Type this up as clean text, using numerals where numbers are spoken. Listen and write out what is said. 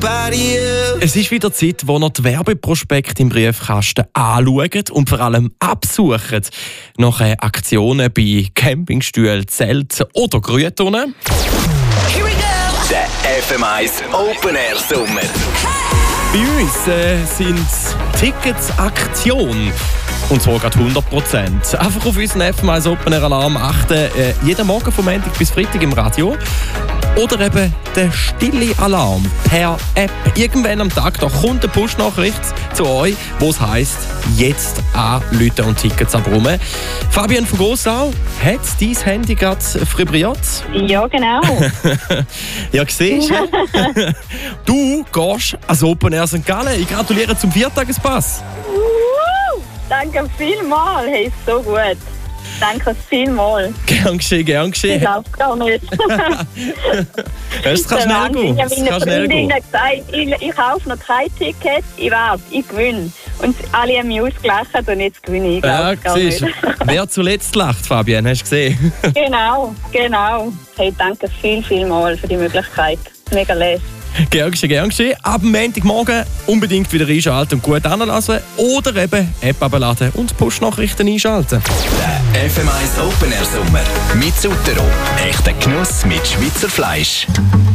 Es ist wieder Zeit, wo ihr die Werbeprospekte im Briefkasten anschaut und vor allem absucht nach Aktionen bei Campingstühlen, Zelten oder Grüntonnen. Der FM1 Open Air Sommer. Bei uns sind Tickets Aktion. Und zwar gerade 100%. Einfach auf unseren FM1 Open Air Alarm achten. Jeden Morgen vom Montag bis Freitag im Radio. Oder eben der stille Alarm per App. Irgendwann am Tag da kommt eine Push-Nachricht zu euch, wo es heisst, jetzt anrufen und Tickets abräumen. Fabian von Gossau, hat dein Handy gerade vibriert? Ja, genau. Ja, siehst du? Du gehst ans Open Air St. Gallen. Ich gratuliere zum Viertagespass. Danke vielmals, hey, so gut. Danke vielmals. Gern geschehen, gern geschehen. Ich glaube gar nicht. Es kann schnell gehen. Ich habe meiner Freundin gesagt, ich kaufe noch kein Ticket, ich warte, ich gewinne. Und alle haben mich ausgelacht und jetzt gewinne ich. Ja, siehst du. Wer zuletzt lacht, Fabian, hast du gesehen? Genau. Hey, danke vielmals für die Möglichkeit. Mega les. Gern geschehen. Ab Montagmorgen unbedingt wieder einschalten und gut anlassen. Oder eben App abladen und Push-Nachrichten einschalten. Der FM1 Open Air Sommer mit Sutero. Echter Genuss mit Schweizer Fleisch.